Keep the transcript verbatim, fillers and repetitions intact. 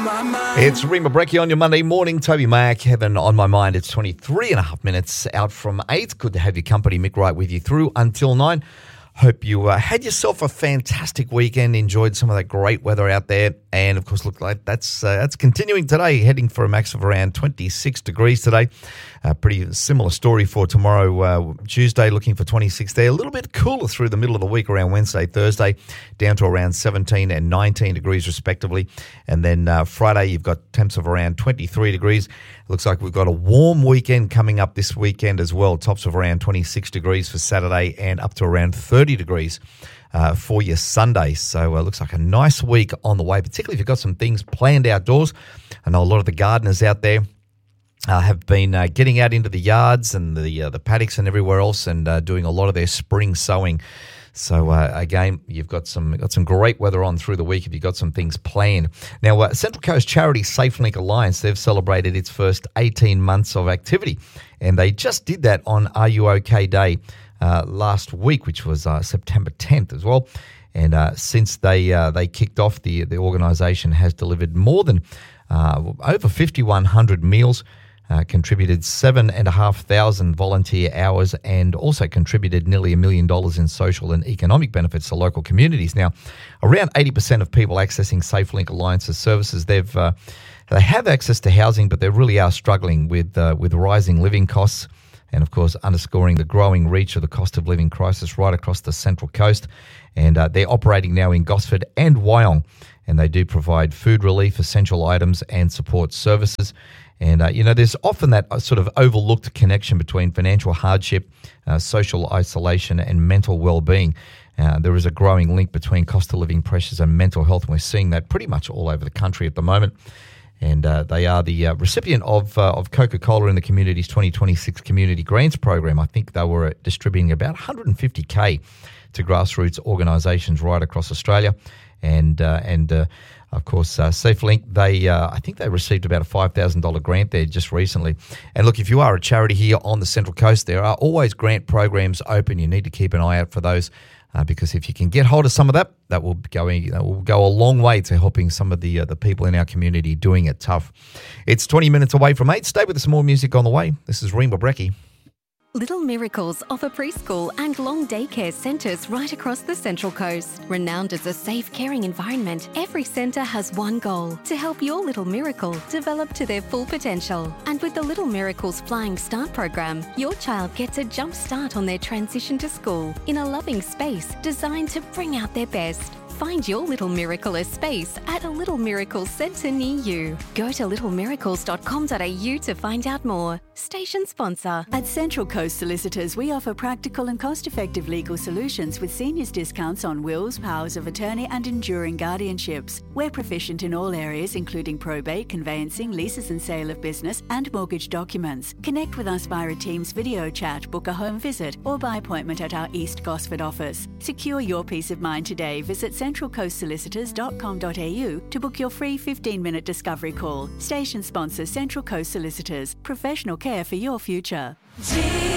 It's Rima Breckie on your Monday morning. Toby Mack, Heaven on My Mind. It's twenty-three and a half minutes out from eight. Good to have your company. Mick Wright with you through until nine. Hope you uh, had yourself a fantastic weekend, enjoyed some of that great weather out there. And, of course, look like that's uh, that's continuing today, heading for a max of around twenty-six degrees today. A pretty similar story for tomorrow, uh, Tuesday, looking for twenty-six there. A little bit cooler through the middle of the week around Wednesday, Thursday, down to around seventeen and nineteen degrees respectively. And then uh, Friday, you've got temps of around twenty-three degrees. Looks like we've got a warm weekend coming up this weekend as well. Tops of around twenty-six degrees for Saturday and up to around thirty degrees uh, for your Sunday. So it uh, looks like a nice week on the way, particularly if you've got some things planned outdoors. I know a lot of the gardeners out there Uh, have been uh, getting out into the yards and the uh, the paddocks and everywhere else and uh, doing a lot of their spring sowing. So uh, again, you've got some got some great weather on through the week if you've got some things planned. Now, uh, Central Coast charity SafeLink Alliance, they've celebrated its first eighteen months of activity, and they just did that on Are You OK Day uh, last week, which was uh, September tenth as well. And uh, since they uh, they kicked off, the the organisation has delivered more than uh, over fifty-one hundred meals. Uh, contributed seven and a half thousand volunteer hours and also contributed nearly a million dollars in social and economic benefits to local communities. Now, around eighty percent of people accessing SafeLink Alliance's services, they've uh, they have access to housing, but they really are struggling with uh, with rising living costs, and of course, underscoring the growing reach of the cost of living crisis right across the Central Coast. And uh, they're operating now in Gosford and Wyong, and they do provide food relief, essential items, and support services. And, uh, you know, there's often that sort of overlooked connection between financial hardship, uh, social isolation, and mental well-being. Uh, there is a growing link between cost of living pressures and mental health, and we're seeing that pretty much all over the country at the moment. And uh, they are the uh, recipient of uh, of Coca-Cola in the Community's twenty twenty-six Community Grants Program. I think they were distributing about one hundred fifty K to grassroots organisations right across Australia. And, uh, and uh, of course, uh, SafeLink, they uh, I think they received about a five thousand dollars grant there just recently. And look, if you are a charity here on the Central Coast, there are always grant programs open. You need to keep an eye out for those uh, because if you can get hold of some of that, that will, go, that will go a long way to helping some of the, uh, the people in our community doing it tough. It's twenty minutes away from eight. Stay with us, some more music on the way. This is Rima Breckie. Little Miracles offer preschool and long daycare centres right across the Central Coast. Renowned as a safe, caring environment, every centre has one goal: to help your little miracle develop to their full potential. And with the Little Miracles Flying Start program, your child gets a jump start on their transition to school in a loving space designed to bring out their best. Find your Little Miracle a space at a Little Miracles centre near you. Go to little miracles dot com dot a u to find out more. Station sponsor. At Central Coast Solicitors, we offer practical and cost-effective legal solutions with seniors discounts on wills, powers of attorney and enduring guardianships. We're proficient in all areas including probate, conveyancing, leases and sale of business and mortgage documents. Connect with us via a Teams video chat, book a home visit or by appointment at our East Gosford office. Secure your peace of mind today. Visit central coast solicitors dot com dot a u to book your free fifteen minute discovery call. Station sponsor Central Coast Solicitors. Professional care for your future.